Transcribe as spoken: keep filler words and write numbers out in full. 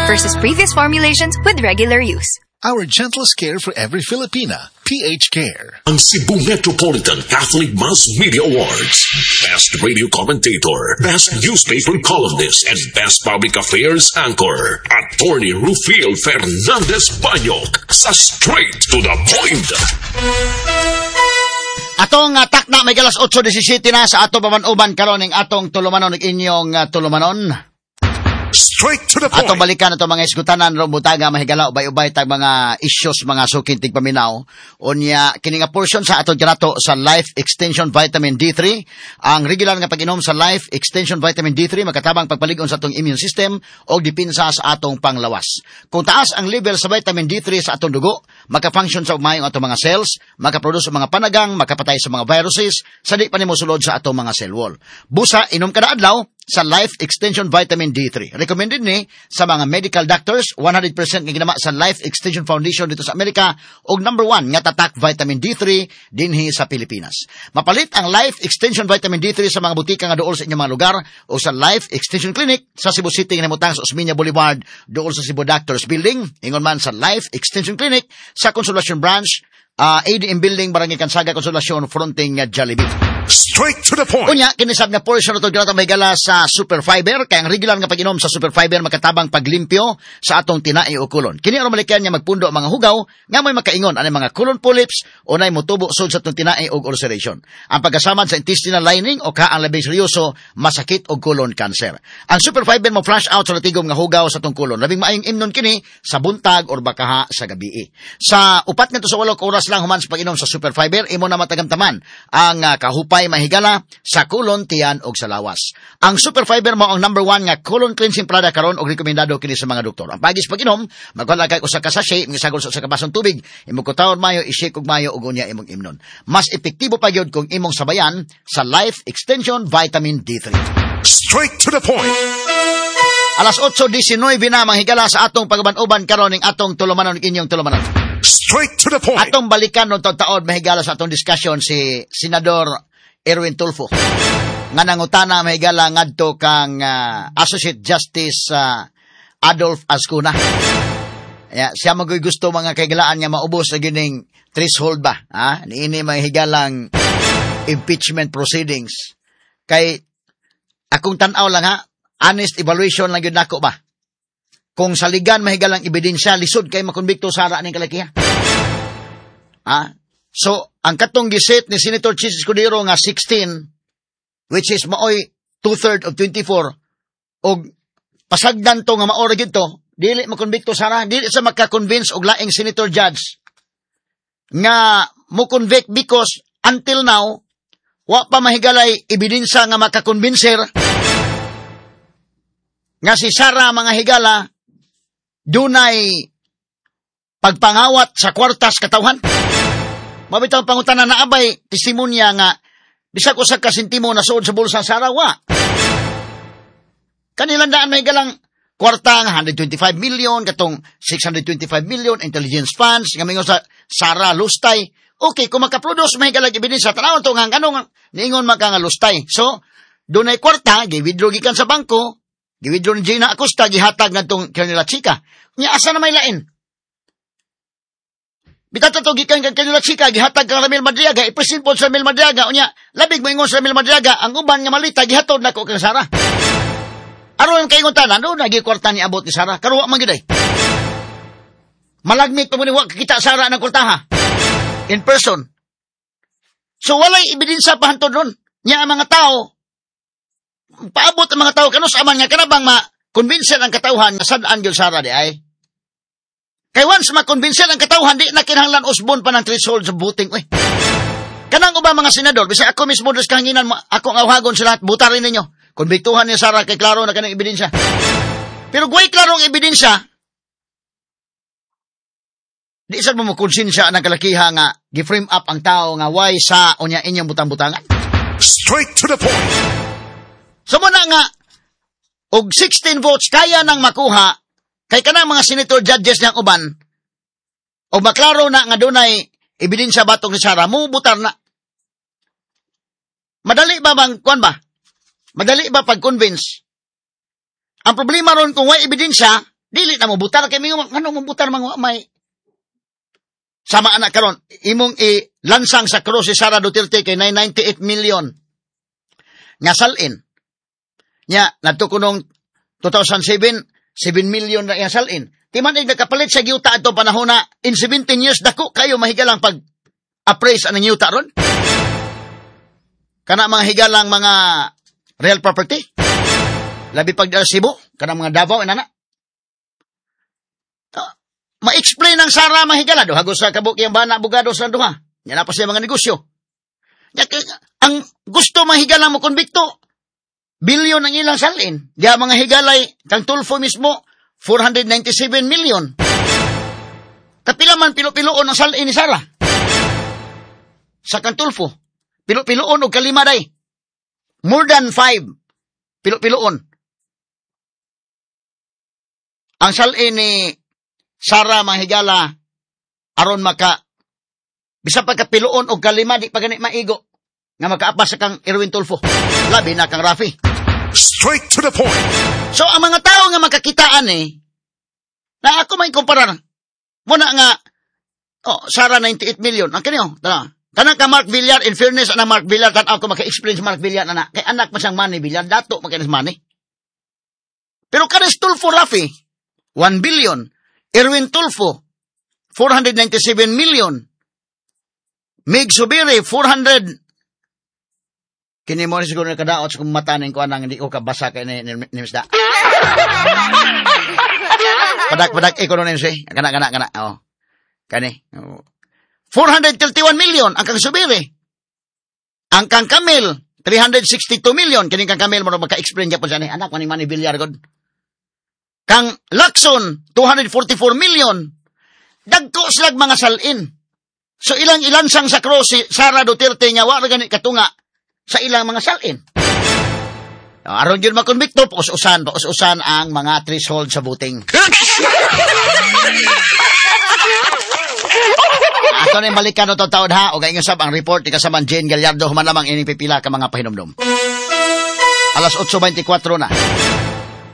versus previous formulations with regular use. Our gentlest care for every Filipina, P H Care. Ang Cebu Metropolitan Catholic Mass Media Awards. Best Radio Commentator, Best Newspaper Columnist, and Best Public Affairs Anchor. Attorney Rufil Fernandez Banyok sa Straight to the Point. Atong uh, takna may galas eight seventeen na sa ato paman-uban karon ning atong tulumanon ug inyong uh, tulumanon. Straight to the point. Atong balikan ato mga isgutanan ro butaga mahigala ubay-ubay tag mga issues mga sukintig paminaw. Unya kini nga portion sa atong kanato sa Life Extension Vitamin D three. Ang regular nga pag-inom sa Life Extension Vitamin D three makatabang pagpalig-on sa atong immune system o dipinsa sa atong panglawas. Kung taas ang level sa vitamin D three sa atong dugo, maka-function sa umayong atong mga cells, maka-produce mga panagang, makapatay sa mga viruses, sa di pa nimo sulod sa atong mga cell wall. Busa inom kada adlaw sa Life Extension Vitamin D three. Recommended ni sa mga medical doctors, one hundred percent nga ginama sa Life Extension Foundation dito sa Amerika, og number one nga tatak Vitamin D three dinhi sa Pilipinas. Mapalit ang Life Extension Vitamin D three sa mga butika nga dool sa inyong mga lugar o sa Life Extension Clinic sa Cebu City nga namutang sa Osmeña Boulevard dool sa Cebu Doctors Building, ingon man sa Life Extension Clinic sa Consolacion Branch, uh, A D M Building, Barangay Kansaga, Consolacion, fronting uh, Jollibee. Straight to the point. Unya, kinisab nga portion ito ginato may gala sa Super Fiber, kaya ang regular nga pag-inom sa Super Fiber makatabang paglimpyo sa atong tinai o kulon. Kini aron malikyan niya magpundo ang mga hugaw nga may makaingon ani mga colon polyps o nay motubo sud sa atong tinai og ulceration. Ang pagkasamad sa intestinal lining o kaang labing seryoso masakit og colon cancer. Ang Super Fiber mo flush out sa latigom nga hugaw sa atong kulon. Labing maayong imnon kini sa buntag or bakaha sa gabii. Sa upat ngadto sa walong oras lang human sa pag-inom sa Super Fiber, imo na matagamtaman ang uh, kahupay mahigala sa kulon, tiyan og sa lawas. Ang Super Fiber mo ang number one nga colon cleansing product karon og rekomendado kini sa mga doktor. Ang pagis pag-inom, magwala kay usa ka sachet, misagol sa usa ka basong tubig, imong kutawon mayo, i-shake og mayo ug unya imong imnon. Mas epektibo pa gyud kung imong sabayan sa Life Extension Vitamin D three. Straight to the point. Alas eight nineteen na manghigala sa atong pagaban-uban karon ning atong tulumanon inyong tulumanon. Straight to the point. Atong balikan nung taon mahigala sa atong discussion si Senador Erwin Tulfo nga nangutana mahigala ngadto kang uh, Associate Justice uh, Adolf Ascuna. Yeah, siya magoy gusto mga kaigalaan nga maubos sa gining threshold ba, ha? Niini mahigalang impeachment proceedings. Kay akong tan-aw lang ha, honest evaluation lang yun nako ba. Kung saligan mahigalang ebidensya, lisod kay makonbikto sara ning kalakiha. Ha? So, ang katong giset ni Senator Chis Escudero nga sixteen, which is maoy two-thirds of twenty-four, og pasagdan to nga maora gito, dili makonbikto sara, dili sa makakonvince og laing senator judge nga mo convict because until now, wa pa mahigalay ebidensya nga makakonvincer nga si Sara mga higala dunay pagpangawat sa kwartas katawhan. Mabitaw pangutana na abay testimonya nga bisag usa ka sentimo na suod sa bulsa sa Sara wa. Kanilang daan may galang kwarta nga one hundred twenty-five million katong six hundred twenty-five million intelligence funds nga mingon sa Sara lustay. Okay, kung makaproduce may galang ebidensya tanawon to nga kanong niingon maka nga lustay. So dunay kwarta gi-withdraw gikan sa bangko, gi-withdraw ni Gina Acosta gihatag ngadtong kanila chika. Nya asa na may lain? Bitato to gikan kan kanila chika gihatag kang Ramil Madriaga, ipresent po sa Ramil Madriaga unya labig mo ingon sa Ramil Madriaga ang uban nga malita gihatod nako kang Sara. Aron kay ingon tanan do nagi kwarta ni abot ni Sara karuwa man gid ay. Malagmit pa mo ni wa kita Sara nang kwartaha in person. So walay ebidensya pa hantod ron. Nya ang mga tao paabot ang mga tao kanus aman nga kanabang ma-convince ang katawhan nga sad-an gyud Sara di ay. Kay once ma-convince ang katawhan, di na kinahanglan usbon pa ng threshold sa voting. Uy. Kanang uba mga senador, bisag ako mismo dos kahanginan, akong awhagon sa lahat, butarin ninyo. Konbiktuhan ni Sara kay klaro na kanang ebidensya. Pero guway klarong ebidensya, di sad mo makonsensya ng kalakiha nga, gi-frame up ang tao nga why sa unya inyong butang-butangan. Straight to the point. So muna nga, og sixteen votes kaya nang makuha, kay kanang mga senator judges niyang uban, o maklaro na nga dunay ebidensya batong ni Sara, mubutar na. Madali ba bang, kuan ba? Madali ba pag-convince? Ang problema ron kung may ebidensya, Dili na mo butar kay mingo ano mo butar mga may sama anak karon imong i-lansang sa krus si Sara Duterte kay nine hundred ninety-eight million nga salin. Nya nadto kunong two thousand seven, seven million na yang salin. Timan ig nakapalit sa giyuta adto panahon na in seventeen years dako kayo mahigalang pag appraise anang giyuta ron. Kana mga higalang mga real property. Labi pag dala Cebu, kana mga Davao inana. Ma-explain ng Sara mahigala do hagos sa kabuk yang bana abogado sa duha. Nya na pa siya mga negosyo. Nya ang gusto mahigala mo konbikto bilyon ang ilang salin. Diya mga higalay kang Tulfo mismo four hundred ninety-seven million. Kapila man pilo-piloon ang salin ni Sara. Sa kang Tulfo. Pilo-piloon og kalima day. More than five. Pilo-piloon. Ang salin ni Sara mahigala aron maka bisa pagkapiloon og kalima di pa gani maigo nga makaapas sa kang Erwin Tulfo. Labi na kang Rafi. Straight to the point. So ang mga tao nga makakitaan eh na ako may kumparar. Muna nga oh Sara ninety-eight million. Ang kanyo, tara. Kanang ka Mark Villar, in fairness ana Mark Villar kan ako maka-explain sa Mark Villar ana kay anak pa siyang money Villar dato makinis money. Pero kanis Tulfo Rafi one billion. Erwin Tulfo, four hundred ninety-seven million. Mig Subiri, four hundred. Kini mo rin siguro na kadaot sa kumatanin ko anang hindi ko kabasa kay ni, ni, ni Misda. Padak-padak ekonomi siya. Kana, kana, kana. Oh. Kani. Oh. four hundred thirty-one million ang kang Subiri. Ang kang Camille, three hundred sixty-two million. Kini kang Camille mo na magka-explain niya po siya ni anak, maning mani bilyar god. Kang Lacson, two hundred forty-four million. Dagko slag mga salin. So ilang ilansang sa krus si Sara Duterte nga wa ganit katunga sa ilang mga salin. Aron yun makonbikto, paus-usan, paus-usan ang mga threshold sa buting. Ato na yung balikan o taon ha, o gayong sab ang report ni kasaman Jane Gallardo, human lamang ining pipila ka mga pahinomdom. Alas eight twenty-four na.